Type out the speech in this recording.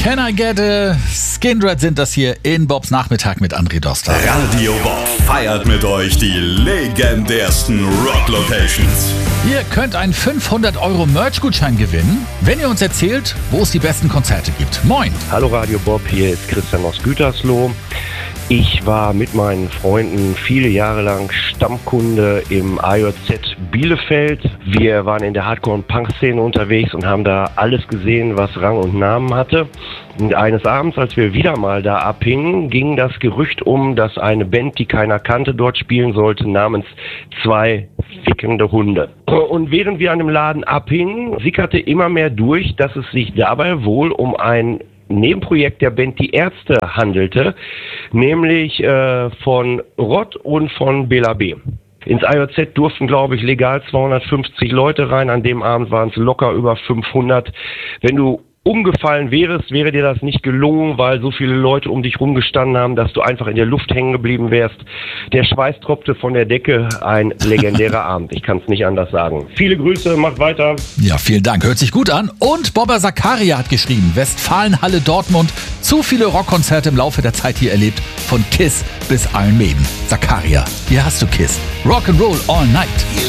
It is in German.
Can I Get a Skindred sind das hier in Bobs Nachmittag mit André Doster. Radio Bob feiert mit euch die legendärsten Rock-Locations. Ihr könnt einen 500€ Merch-Gutschein gewinnen, wenn ihr uns erzählt, wo es die besten Konzerte gibt. Moin! Hallo Radio Bob, hier ist Christian aus Gütersloh. Ich war mit meinen Freunden viele Jahre lang Stammkunde im AJZ Bielefeld. Wir waren in der Hardcore- und Punk-Szene unterwegs und haben da alles gesehen, was Rang und Namen hatte. Und eines Abends, als wir wieder mal da abhingen, ging das Gerücht um, dass eine Band, die keiner kannte, dort spielen sollte, namens Zwei fickende Hunde. Und während wir an dem Laden abhingen, sickerte immer mehr durch, dass es sich dabei wohl um ein Nebenprojekt der Band Die Ärzte handelte, nämlich von Rott und von Bela B. Ins AJZ durften, glaube ich, legal 250 Leute rein. An dem Abend waren es locker über 500. Wenn du umgefallen wärst, wäre dir das nicht gelungen, weil so viele Leute um dich rumgestanden haben, dass du einfach in der Luft hängen geblieben wärst. Der Schweiß tropfte von der Decke. Ein legendärer Abend. Ich kann es nicht anders sagen. Viele Grüße, macht weiter. Ja, vielen Dank. Hört sich gut an. Und Bobber Zakaria hat geschrieben, Westfalenhalle Dortmund. Zu viele Rockkonzerte im Laufe der Zeit hier erlebt. Von Kiss bis Iron Maiden. Zakaria, hier hast du Kiss. Rock'n'Roll all night.